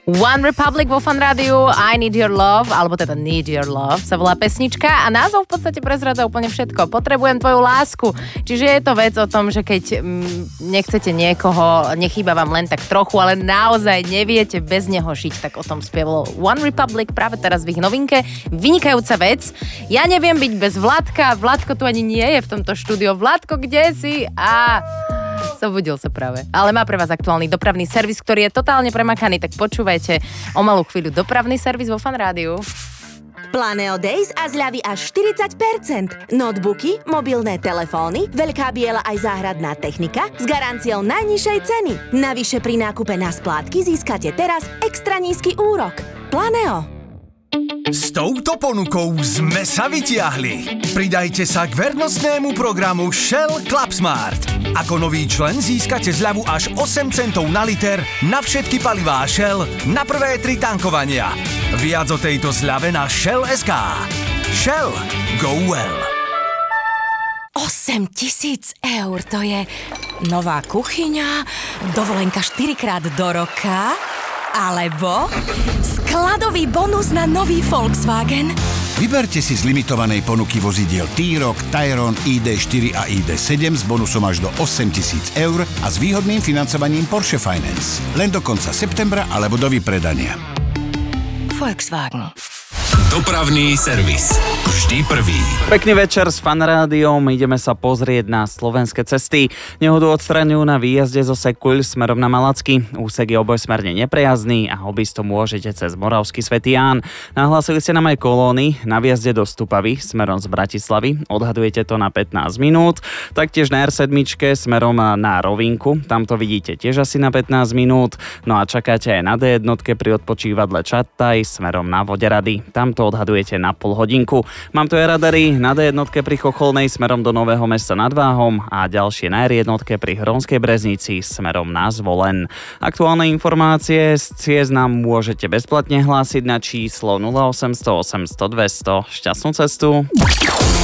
One Republic vo Fan Rádiu, I Need Your Love, alebo teda Need Your Love sa volá pesnička a názov v podstate prezradza úplne všetko. Potrebujem tvoju lásku. Čiže je to vec o tom, že keď nechcete niekoho, nechýba vám len tak trochu, ale naozaj neviete bez neho žiť, tak o tom spievalo One Republic práve teraz v ich novinke. Vynikajúca vec. Ja neviem byť bez Vladka. Vladko tu ani nie je v tomto štúdiu. Vladko, kde si? Zobudil sa práve. Ale má pre vás aktuálny dopravný servis, ktorý je totálne premakaný, tak počúvajte o malú chvíľu dopravný servis vo Fan Rádiu. Planeo Days a zľavy až 40%. Notebooky, mobilné telefóny, veľká biela aj záhradná technika s garanciou najnižšej ceny. Navyše pri nákupe na splátky získate teraz extra nízky úrok. Planeo. S touto ponukou sme sa vytiahli. Pridajte sa k vernostnému programu Shell Clubsmart. Ako nový člen získate zľavu až 8 centov na liter na všetky palivá Shell na prvé 3 tankovania. Viac o tejto zľave na Shell.sk. Shell. Go well. 8 000 eur, to je nová kuchyňa, dovolenka 4-krát do roka, alebo skladový bonus na nový Volkswagen. Vyberte si z limitovanej ponuky vozidiel T-Roc, Tayron, ID4 a ID7 s bonusom až do 8 000 eur a s výhodným financovaním Porsche Finance. Len do konca septembra alebo do vypredania. Volkswagen. Dopravný servis. Vždy prvý. Pekný večer s Fan Rádiom. Ideme sa pozrieť na slovenské cesty. Nehodu odstraňujú na výjazde zo Sekuľ smerom na Malacky. Úsek je obojsmerne neprejazdný a obísť to môžete cez Moravský Svätý Ján. Nahlásili ste nám aj kolóny na výjazde do Stupavy smerom z Bratislavy. Odhadujete to na 15 minút. Taktiež na R7 smerom na Rovinku. Tam to vidíte tiež asi na 15 minút. No a čakáte aj na D1 pri odpočívadle Čataj smerom na Voderady. Tam to odhadujete na pol hodinku. Mám tu aj radary na D1 pri Chocholnej smerom do Nového Mesta nad Váhom a ďalšie na R1 pri Hronskej Breznici smerom na Zvolen. Aktuálne informácie z ciest nám môžete bezplatne hlásiť na číslo 0800 800 200. Šťastnú cestu.